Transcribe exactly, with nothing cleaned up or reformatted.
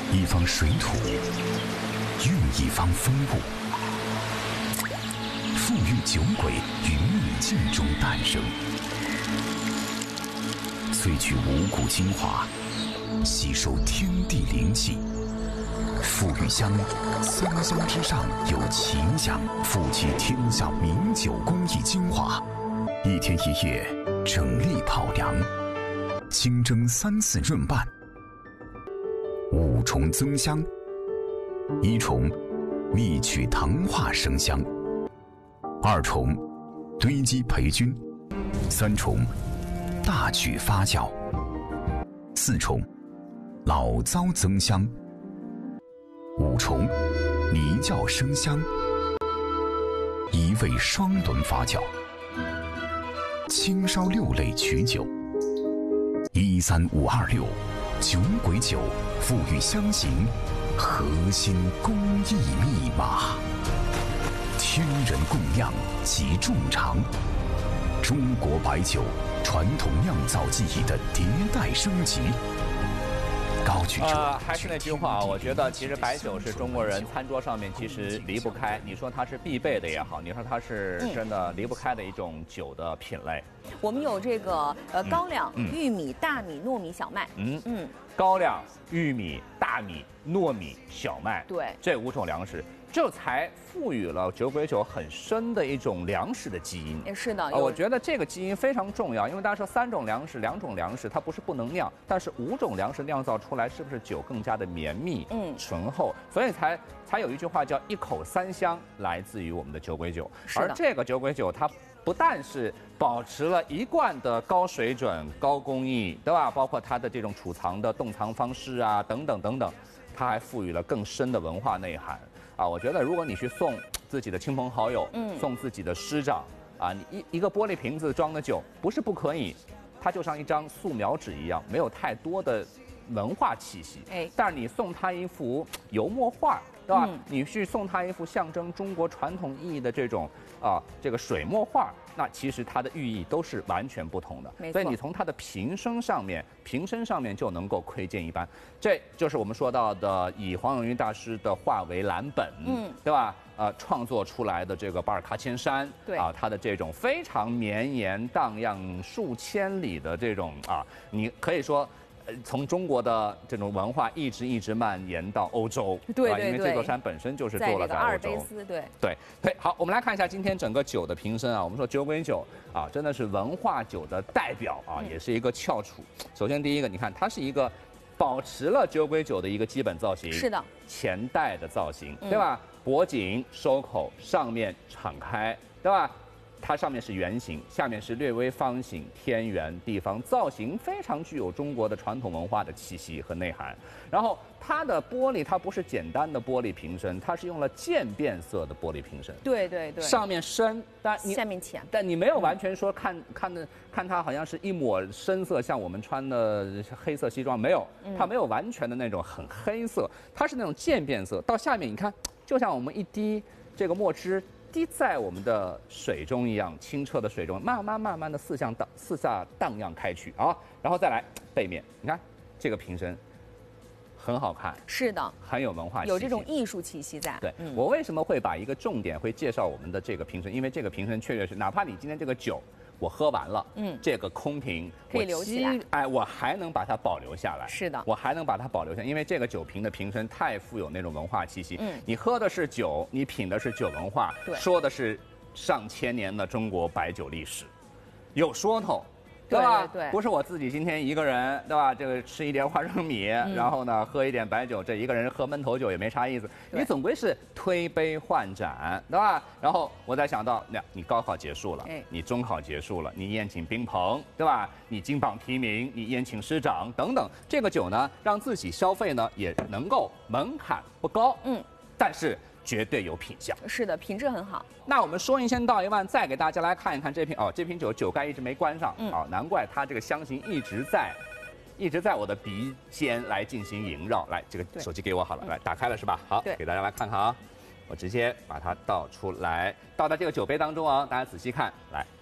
一方水土，孕一方风物。富裕酒鬼于秘境中诞生，萃取五谷精华，吸收天地灵气。富裕香，香香之上有奇香，富集天下名酒工艺精华。一天一夜整粒泡凉，清蒸三次润拌。五重增香，一重蜜取糖化生香，二重堆积培菌，三重大曲发酵，四重老糟增香，五重泥窖生香，一味双轮发酵，清烧六类曲酒。一三五二六酒鬼酒，富裕香型，核心工艺密码，天人供酿及众长，中国白酒传统酿造技艺的迭代升级。高举者， 呃，还是那句话，我觉得其实白酒是中国人餐桌上面其实离不开。你说它是必备的也好，你说它是真的离不开的一种酒的品类。 我们有这个呃高粱、嗯、玉米、大米、糯米、小麦。 嗯嗯，高粱、玉米、大米、糯米、小麦， 对， 这五种粮食。这才赋予了酒鬼酒很深的一种粮食的基因。 也是的， 呃，我觉得这个基因非常重要，因为大家说三种粮食、两种粮食，它不是不能酿，但是五种粮食酿造出来，是不是酒更加的绵密、嗯醇厚？所以才才有一句话叫“一口三香”，来自于我们的酒鬼酒。而这个酒鬼酒，它不但是保持了一贯的高水准、高工艺，对吧？包括它的这种储藏的冻藏方式啊，等等等等，它还赋予了更深的文化内涵。啊，我觉得如果你去送自己的亲朋好友，嗯，送自己的师长，啊，你一一个玻璃瓶子装的酒不是不可以，它就像一张素描纸一样，没有太多的文化气息。哎，但是你送他一幅油墨画，对吧？嗯、你去送他一幅象征中国传统意义的这种啊这个水墨画，那其实它的寓意都是完全不同的。所以你从它的瓶身上面，瓶身上面就能够窥见一斑。这就是我们说到的，以黄永玉大师的画为蓝本，嗯，对吧？呃，创作出来的这个巴尔喀千山，对啊，它的这种非常绵延荡漾数千里的这种啊，你可以说。从中国的这种文化一直一直蔓延到欧洲， 对对对， 因为这座山本身就是坐落在欧洲。 阿尔卑斯，对对对。好，我们来看一下今天整个酒的瓶身啊。我们说酒鬼酒啊，真的是文化酒的代表啊，也是一个翘楚。首先第一个，你看它是一个保持了酒鬼酒的一个基本造型， 是的， 前带的造型，对吧？脖颈收口，上面敞开，对吧？它上面是圆形，下面是略微方形，天圆地方，造型非常具有中国的传统文化的气息和内涵。然后它的玻璃，它不是简单的玻璃瓶身，它是用了渐变色的玻璃瓶身。 对对对， 上面深，但你下面浅， 但你没有完全说看、嗯、看的看它好像是一抹深色，像我们穿的黑色西装，没有，它没有完全的那种很黑色，它是那种渐变色。到下面你看，就像我们一滴这个墨汁。滴在我们的水中一样，清澈的水中，慢慢慢慢的四向荡四下荡漾开去啊，然后再来背面，你看这个瓶身很好看， 是的， 很有文化气息， 有这种艺术气息在。 对、嗯、我为什么会把一个重点会介绍我们的这个瓶身？因为这个瓶身确确实，哪怕你今天这个酒我喝完了，嗯，这个空瓶可以留起来， 哎，我还能把它保留下来。 是的， 我还能把它保留下来，因为这个酒瓶的瓶身太富有那种文化气息。嗯，你喝的是酒，你品的是酒文化，对，说的是上千年的中国白酒历史，有说头。对吧？对，不是我自己今天一个人，对吧？这个吃一点花生米，嗯、然后呢喝一点白酒，这一个人喝闷头酒也没啥意思。你总归是推杯换盏，对吧？然后我再想到，那你高考结束了，哎、你中考结束了，你宴请宾朋，对吧？你金榜题名，你宴请师长等等，这个酒呢，让自己消费呢也能够门槛不高，嗯，但是。绝对有品相， 是的，品质很好。 那我们说一千道一万，再给大家来看一看这瓶哦，这瓶酒酒盖一直没关上，嗯、哦，难怪它这个香型一直在，一直在我的鼻尖来进行萦绕。来，这个手机给我好了，来打开了是吧？好，给大家来看看啊，我直接把它倒出来，倒在这个酒杯当中啊，大家仔细看，来，